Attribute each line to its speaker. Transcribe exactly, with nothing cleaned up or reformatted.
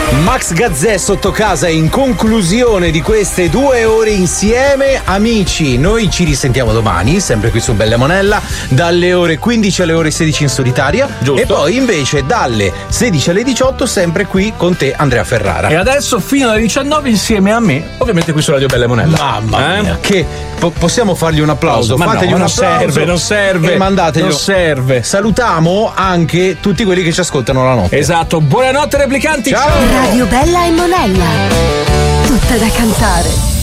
Speaker 1: Max Gazzè sotto casa in conclusione di queste due ore insieme. Amici, noi ci risentiamo domani, sempre qui su Bella Monella, dalle ore quindici alle ore sedici in solitaria.
Speaker 2: Giusto.
Speaker 1: E poi invece dalle sedici alle diciotto sempre qui con te, Andrea Ferrara.
Speaker 2: E adesso fino alle diciannove insieme a me, ovviamente qui su Radio Bella Monella.
Speaker 1: Mamma
Speaker 2: eh?
Speaker 1: mia, che po- possiamo fargli un applauso?
Speaker 2: Ma
Speaker 1: Fategli
Speaker 2: no,
Speaker 1: un
Speaker 2: non
Speaker 1: applauso.
Speaker 2: serve, non serve.
Speaker 1: E mandateglielo.
Speaker 2: Non serve.
Speaker 1: Salutiamo anche tutti quelli che ci ascoltano la notte.
Speaker 2: Esatto, buonanotte replicanti.
Speaker 1: Ciao.
Speaker 3: Radio Bella e Monella. Tutta da cantare.